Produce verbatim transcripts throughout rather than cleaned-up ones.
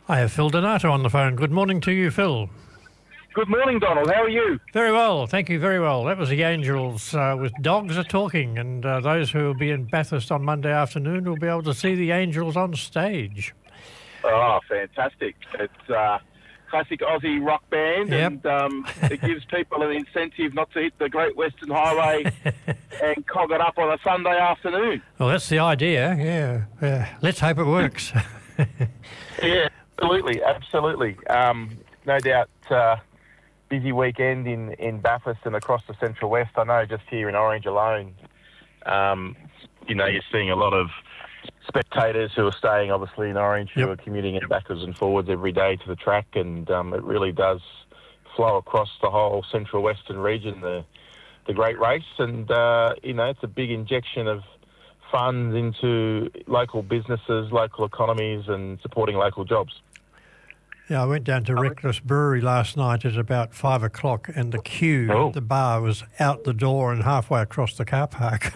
I have Phil Donato on the phone. Good morning to you, Phil. Good morning, Donald. How are you? Very well, thank you very well. That was the Angels uh, with Dogs Are Talking, and uh, those who will be in Bathurst on Monday afternoon will be able to see the Angels on stage. Oh, fantastic. It's uh, classic Aussie rock band, Yep. and um, it gives people an incentive not to hit the Great Western Highway and cog it up on a Sunday afternoon. Well, that's the idea, yeah. yeah. Let's hope it works. Yeah, absolutely, absolutely. Um, no doubt... Uh, busy weekend in, in Bathurst and across the Central West. I know just here in Orange alone, um, you know, you're seeing a lot of spectators who are staying obviously in Orange, Yep. who are commuting in backwards and forwards every day to the track, and um, it really does flow across the whole Central Western region, the the great race. And, uh, you know, it's a big injection of funds into local businesses, local economies, and supporting local jobs. Yeah, I went down to Reckless Brewery last night at about five o'clock, and the queue Oh. at the bar was out the door and halfway across the car park.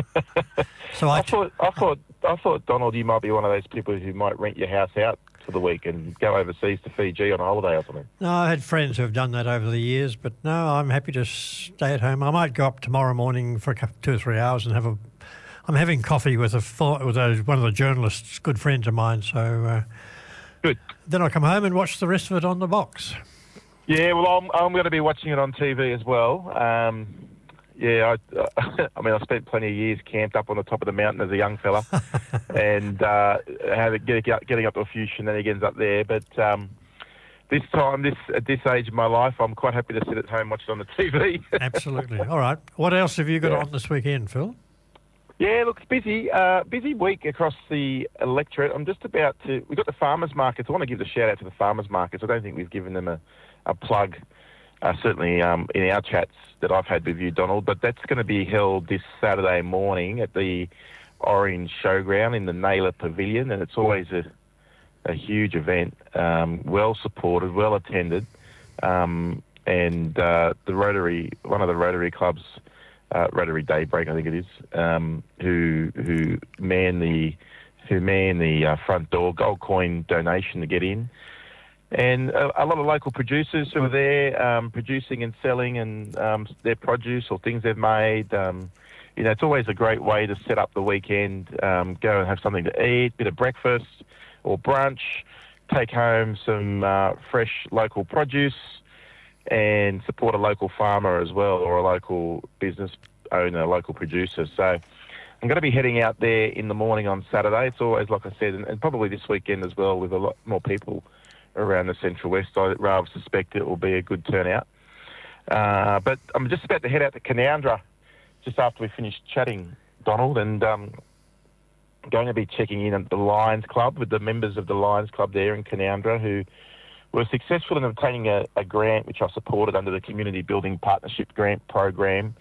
so I, I thought, I thought, I thought, Donald, you might be one of those people who might rent your house out for the week and go overseas to Fiji on a holiday or something. No, I had friends who have done that over the years, but no, I'm happy to stay at home. I might go up tomorrow morning for a couple, two or three hours and have a. I'm having coffee with a with a, one of the journalists, good friends of mine. So uh, good. Then I'll come home and watch the rest of it on the box. Yeah, well, I'm I'm going to be watching it on T V as well. Um, yeah, I, uh, I mean, I spent plenty of years camped up on the top of the mountain as a young fella, and uh, had it, get, getting up to a few shenanigans up there. But um, this time, this at this age of my life, I'm quite happy to sit at home and watch it on the T V. Absolutely. All right. What else have you got Yeah. on this weekend, Phil? Yeah, look, it's busy. Uh, busy week across the electorate. I'm just about to... We've got the farmers markets. I want to give a shout-out to the farmers markets. I don't think we've given them a, a plug, uh, certainly um, in our chats that I've had with you, Donald, but that's going to be held this Saturday morning at the Orange Showground in the Naylor Pavilion, and it's always a, a huge event, um, well-supported, well-attended, um, and uh, the Rotary, one of the Rotary clubs... Uh, Rotary Daybreak, I think it is, um, who who man the who man the uh, front door, gold coin donation to get in, and a, a lot of local producers who are there um, producing and selling and um, their produce or things they've made. Um, you know, it's always a great way to set up the weekend. Um, go and have something to eat, bit of breakfast or brunch, take home some uh, fresh local produce, and support a local farmer as well, or a local business owner, a local producer. So I'm going to be heading out there in the morning on Saturday. It's always, like I said, and, and probably this weekend as well, with a lot more people around the Central West. I rather suspect it will be a good turnout. Uh, but I'm just about to head out to Canowindra just after we finish chatting, Donald, and um, going to be checking in at the Lions Club with the members of the Lions Club there in Canowindra, who were successful in obtaining a, a grant which I supported under the Community Building Partnership Grant Program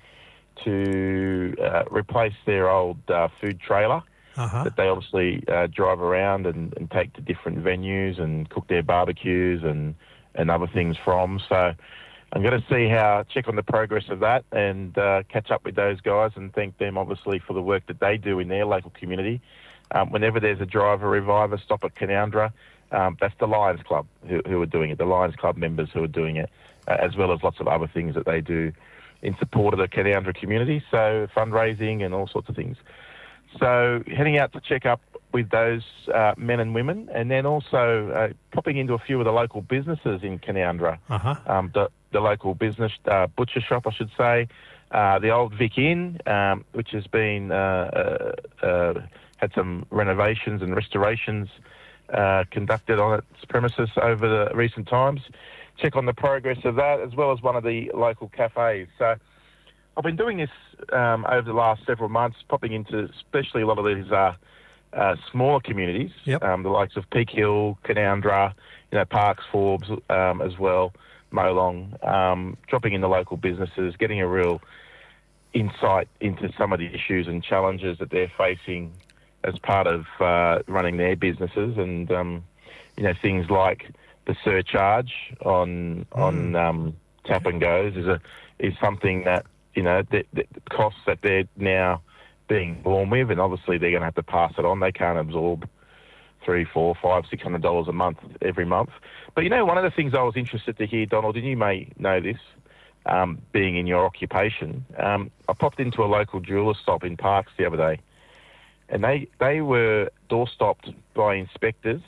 to uh, replace their old uh, food trailer Uh-huh. that they obviously uh, drive around and, and take to different venues and cook their barbecues and, and other things from. So I'm going to see how, check on the progress of that and uh, catch up with those guys and thank them obviously for the work that they do in their local community. Um, whenever there's a driver reviver stop at Canowindra, Um, that's the Lions Club who, who are doing it, the Lions Club members who are doing it, uh, as well as lots of other things that they do in support of the Canowindra community, so fundraising and all sorts of things. So heading out to check up with those uh, men and women, and then also uh, popping into a few of the local businesses in Canowindra, Uh-huh. um, the, the local business, uh, butcher shop, I should say, uh, the old Vic Inn, um, which has been, uh, uh, uh, had some renovations and restorations Uh, conducted on its premises over the recent times. Check on the progress of that, as well as one of the local cafes. So I've been doing this um, over the last several months, popping into especially a lot of these uh, uh, smaller communities, Yep. um, the likes of Peak Hill, Canowindra, you know, Parks, Forbes um, as well, Molong, um, dropping into local businesses, getting a real insight into some of the issues and challenges that they're facing as part of uh, running their businesses, and um, you know, things like the surcharge on mm. on um, tap and goes is a is something that, you know, the, the costs that they're now being borne with, and obviously they're going to have to pass it on. They can't absorb three, four, five, six hundred dollars a month every month. But you know, one of the things I was interested to hear, Donald, and you may know this, um, being in your occupation, um, I popped into a local jeweller stop in Parks the other day, and they they were door stopped by inspectors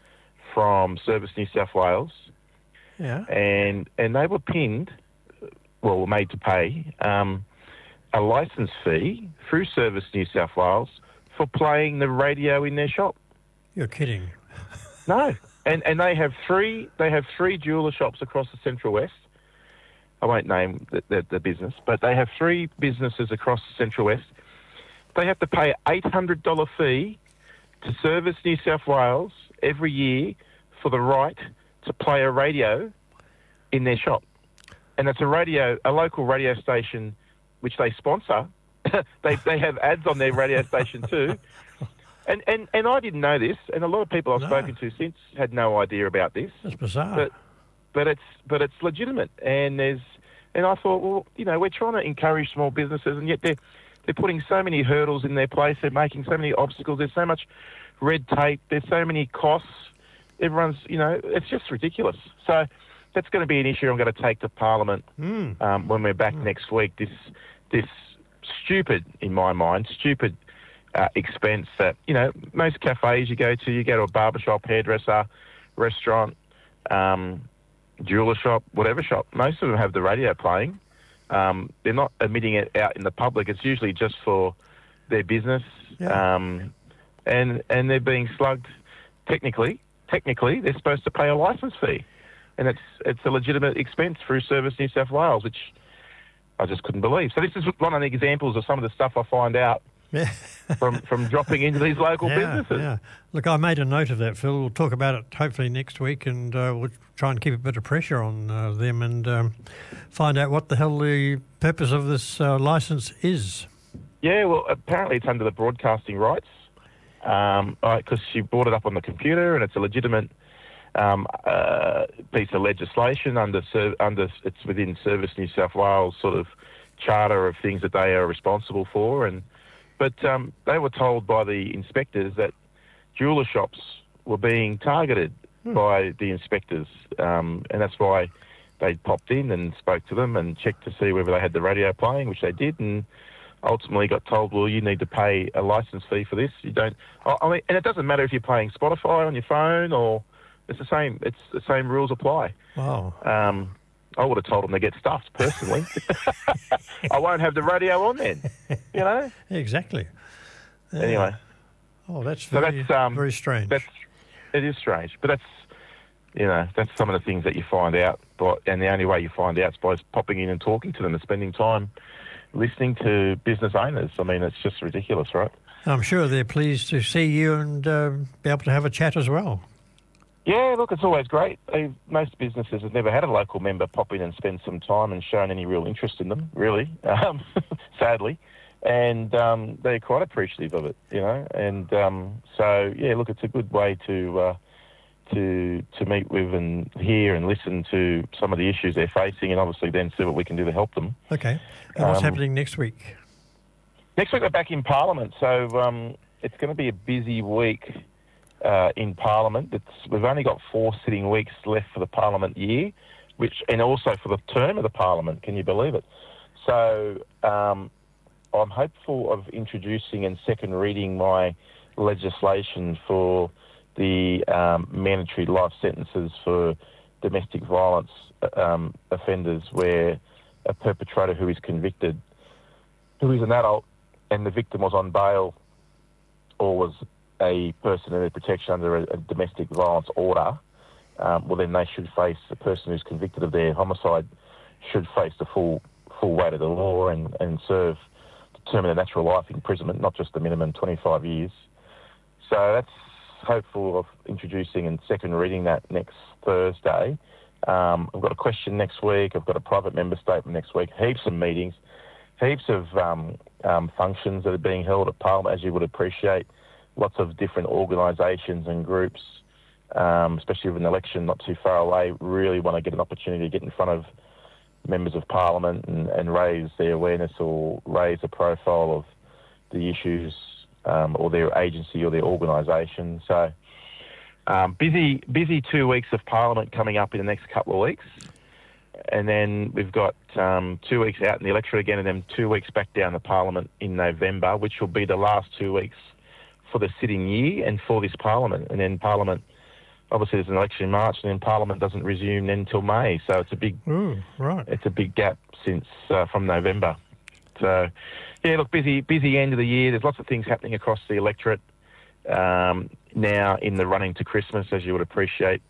from Service New South Wales, Yeah. and and they were pinned, well, were made to pay um, a licence fee through Service New South Wales for playing the radio in their shop. You're kidding. No, and and they have three they have three jeweller shops across the Central West. I won't name the, the, the business, but they have three businesses across the Central West. They have to pay an eight hundred dollars fee to Service New South Wales every year for the right to play a radio in their shop. And it's a radio, a local radio station which they sponsor. they they have ads on their radio station too. And, and and I didn't know this, and a lot of people I've No. spoken to since had no idea about this. That's bizarre. But but it's but it's legitimate, and there's and I thought, well, you know, we're trying to encourage small businesses, and yet they're they're putting so many hurdles in their place. They're making so many obstacles. There's so much red tape. There's so many costs. Everyone's, you know, it's just ridiculous. So that's going to be an issue I'm going to take to Parliament Mm. um, when we're back Mm. next week. This this stupid, in my mind, stupid. Uh, expense that, you know, most cafes you go to, you go to a barbershop, hairdresser, restaurant, um, jeweller shop, whatever shop, most of them have the radio playing. Um, they're not emitting it out in the public. It's usually just for their business. Yeah. Um, and and they're being slugged. Technically, technically, they're supposed to pay a licence fee. And it's it's a legitimate expense through Service New South Wales, which I just couldn't believe. So this is one of the examples of some of the stuff I find out Yeah. from from dropping into these local yeah, businesses. Yeah. Look, I made a note of that, Phil. We'll talk about it hopefully next week, and uh, we'll try and keep a bit of pressure on uh, them and um, find out what the hell the purpose of this uh, licence is. Yeah, well, apparently it's under the broadcasting rights because um, she brought it up on the computer, and it's a legitimate um, uh, piece of legislation under ser- under it's within Service New South Wales sort of charter of things that they are responsible for, and. But um, they were told by the inspectors that jeweller shops were being targeted hmm. by the inspectors, um, and that's why they popped in and spoke to them and checked to see whether they had the radio playing, which they did, and ultimately got told, well, you need to pay a licence fee for this. You don't. I mean, and it doesn't matter if you're playing Spotify on your phone or it's the same. It's the same rules apply. Wow. Um, I would have told them to get stuffed, personally. I won't have the radio on then, you know? Exactly. Yeah. Anyway. Oh, that's so very, that's, um, very strange. That's, it is strange, but that's, you know, that's some of the things that you find out, by, and the only way you find out is by popping in and talking to them and spending time listening to business owners. I mean, it's just ridiculous, right? I'm sure they're pleased to see you and uh, be able to have a chat as well. Yeah, look, it's always great. They, most businesses have never had a local member pop in and spend some time and shown any real interest in them, really, um, sadly. And um, they're quite appreciative of it, you know. And um, so, yeah, look, it's a good way to uh, to to meet with and hear and listen to some of the issues they're facing, and obviously then see what we can do to help them. Okay. And what's Um, happening next week? Next week we're back in Parliament, so um, it's going to be a busy week. Uh, in Parliament, it's, we've only got four sitting weeks left for the Parliament year, which and also for the term of the Parliament. Can you believe it? So um, I'm hopeful of introducing and second reading my legislation for the um, mandatory life sentences for domestic violence um, offenders, where a perpetrator who is convicted, who is an adult, and the victim was on bail or was a person in protection under a, a domestic violence order, um, well, then they should face, the person who's convicted of their homicide should face the full full weight of the law and, and serve, determine a natural life imprisonment, not just the minimum twenty-five years. So that's hopeful of introducing and second reading that next Thursday. Um, I've got a question next week. I've got a private member statement next week. Heaps of meetings, heaps of um, um, functions that are being held at Parliament, as you would appreciate. Lots of different organisations and groups, um, especially with an election not too far away, really want to get an opportunity to get in front of members of Parliament and, and raise their awareness or raise the profile of the issues um, or their agency or their organisation. So um, busy, busy two weeks of Parliament coming up in the next couple of weeks. And then we've got um, two weeks out in the electorate again, and then two weeks back down to Parliament in November, which will be the last two weeks for the sitting year and for this Parliament. And then Parliament, obviously there's an election in March, and then Parliament doesn't resume then until May. So it's a big, Ooh, right. It's a big gap since uh, from November. So, yeah, look, busy, busy end of the year. There's lots of things happening across the electorate um, now in the running to Christmas, as you would appreciate.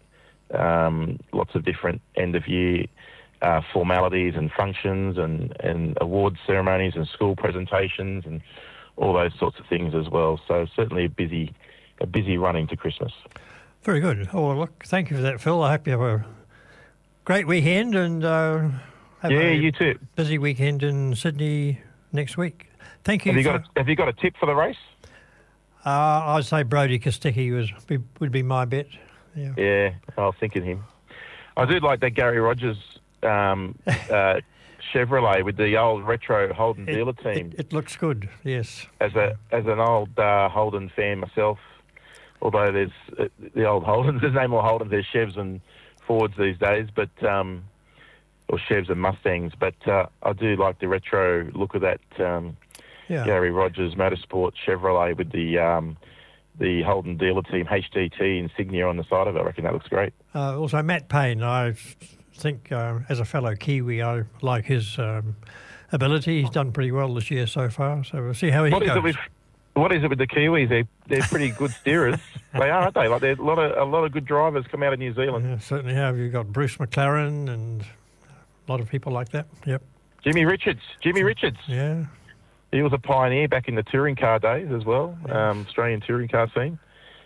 Um, lots of different end of year uh, formalities and functions and, and awards ceremonies and school presentations and all those sorts of things as well. So certainly a busy, a busy running to Christmas. Very good. Oh, well, look, thank you for that, Phil. I hope you have a great weekend and uh, have yeah, a you too. busy weekend in Sydney next week. Thank you. Have you for, got a, have you got a tip for the race? Uh, I'd say Brodie Kostecki was be, would be my bet. Yeah. Yeah, I was thinking him. I do like that Gary Rogers um, uh, Chevrolet with the old retro Holden it, dealer team. It, it looks good, yes. As a as an old uh, Holden fan myself, although there's uh, the old Holdens, there's no more Holdens, there's Chevs and Fords these days, but um, or Chevs and Mustangs. But uh, I do like the retro look of that um, yeah. Gary Rogers Motorsport Chevrolet with the um, the Holden dealer team H D T insignia on the side of it. I reckon that looks great. Uh, also, Matt Payne, I think uh, as a fellow Kiwi, I like his um, ability. He's done pretty well this year so far, so we'll see how he what goes. Is it with, what is it with the Kiwis? They're, they're pretty good steerers. They are, aren't they? Like, there's a lot of a lot of good drivers come out of New Zealand. Yeah, certainly have. You've got Bruce McLaren and a lot of people like that. Yep. Jimmy Richards. Jimmy Richards. Yeah. He was a pioneer back in the touring car days as well, um, Australian touring car scene.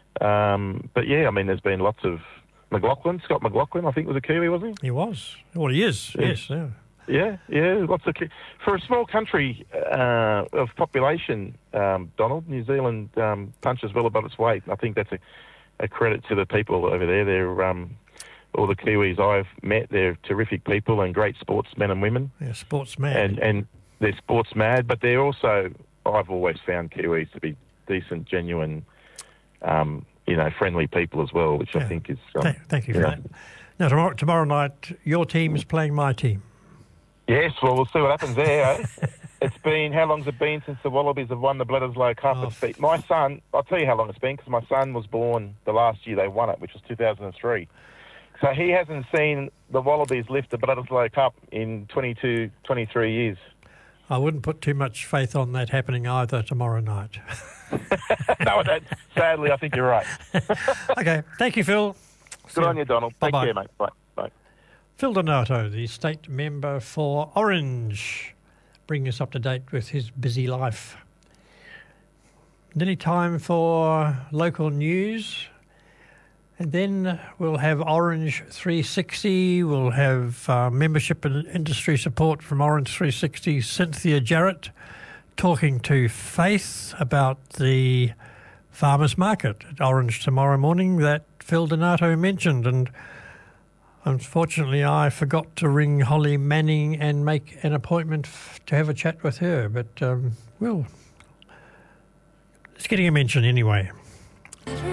Um, but yeah, I mean, there's been lots of McLaughlin, Scott McLaughlin, I think was a Kiwi, wasn't he? He was. Well, he is. Yeah. Yes. Yeah. Yeah, yeah, lots of for a small country uh, of population. Um, Donald, New Zealand um, punches well above its weight. I think that's a, a credit to the people over there. They're um, all the Kiwis I've met. They're terrific people and great sportsmen and women. Yeah, sports mad. And and they're sports mad, but they're also, I've always found Kiwis to be decent, genuine, um, you know, friendly people as well, which yeah. I think is. Um, Th- thank you for you that. Now tomorrow, tomorrow night, your team is playing my team. Yes, well, we'll see what happens there. Eh? It's been, how long's it been since the Wallabies have won the Bledisloe Cup? Oh, it's been, my son, I'll tell you how long it's been, because my son was born the last year they won it, which was two thousand three. So he hasn't seen the Wallabies lift the Bledisloe Cup in twenty-two, twenty-three years. I wouldn't put too much faith on that happening either tomorrow night. No, I don't. Sadly, I think you're right. Okay, thank you, Phil. Good on you, Donald. Take Bye-bye. care, mate. Bye. Bye. Phil Donato, the state member for Orange, bringing us up to date with his busy life. Nearly time for local news. And then we'll have Orange three sixty. We'll have uh, membership and industry support from Orange three sixty, Cynthia Jarrett, talking to Faith about the farmers market at Orange tomorrow morning that Phil Donato mentioned. And unfortunately, I forgot to ring Holly Manning and make an appointment f- to have a chat with her. But, um, well, it's getting a mention anyway.